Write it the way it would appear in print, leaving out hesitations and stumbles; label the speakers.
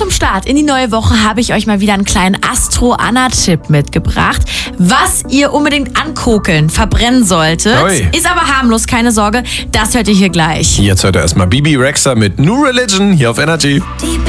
Speaker 1: zum Start in die neue Woche habe ich euch mal wieder einen kleinen Astro-Anna-Tipp mitgebracht, was ihr unbedingt ankokeln, verbrennen solltet.
Speaker 2: Ui.
Speaker 1: Ist aber harmlos, keine Sorge, das hört ihr hier gleich.
Speaker 2: Jetzt hört ihr erstmal Bibi Rexha mit New Religion hier auf Energy.